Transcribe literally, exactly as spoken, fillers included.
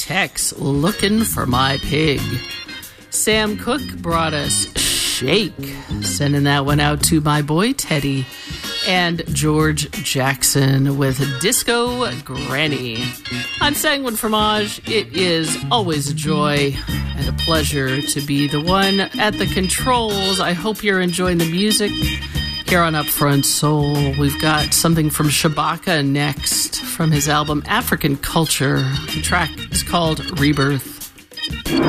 Tex, Looking for My Pig. Sam Cooke brought us Shake, sending that one out to my boy Teddy. And George Jackson with Disco Granny. I'm Sanguine Fromage. It is always a joy and a pleasure to be the one at the controls. I hope you're enjoying the music. Here on Upfront Soul, we've got something from Shabaka next from his album African Culture. The track is called Rebirth.